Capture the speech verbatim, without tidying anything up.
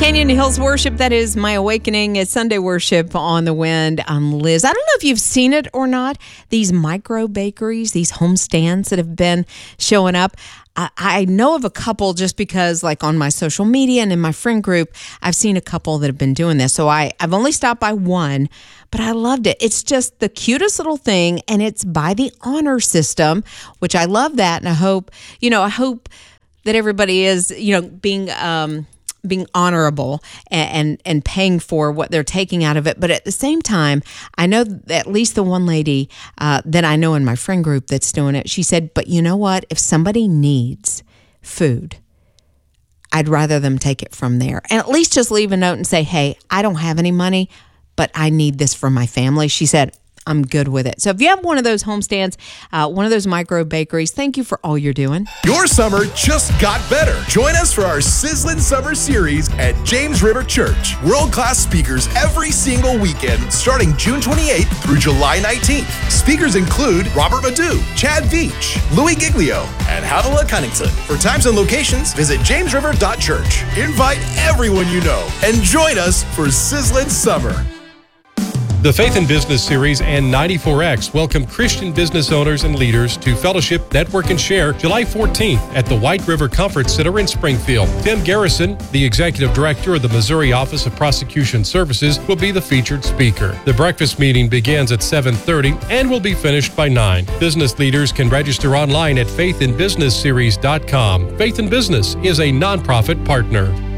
Canyon Hills Worship, that is My Awakening. It's Sunday Worship on the Wind. I'm Liz. I don't know if you've seen it or not, these micro bakeries, these home stands that have been showing up. I, I know of a couple just because, like, on my social media and in my friend group, I've seen a couple that have been doing this. So I, I've only stopped by one, but I loved it. It's just the cutest little thing, and it's by the honor system, which I love that. And I hope, you know, I hope that everybody is, you know, being... um being honorable and, and and paying for what they're taking out of it. But at the same time, I know that at least the one lady uh, that I know in my friend group that's doing it, she said, but you know what? If somebody needs food, I'd rather them take it from there. And at least just leave a note and say, hey, I don't have any money, but I need this for my family. She said, I'm good with it. So if you have one of those homestands, uh, one of those micro bakeries, thank you for all you're doing. Your summer just got better. Join us for our Sizzling Summer Series at James River Church. World-class speakers every single weekend starting June twenty-eighth through July nineteenth. Speakers include Robert Madu, Chad Veach, Louis Giglio, and Havilah Cunnington. For times and locations, visit james river dot church. Invite everyone you know and join us for Sizzling Summer. The Faith in Business Series and ninety-four X welcome Christian business owners and leaders to Fellowship, Network, and Share July fourteenth at the White River Conference Center in Springfield. Tim Garrison, the Executive Director of the Missouri Office of Prosecution Services, will be the featured speaker. The breakfast meeting begins at seven thirty and will be finished by nine. Business leaders can register online at faith in business series dot com. Faith in Business is a nonprofit partner.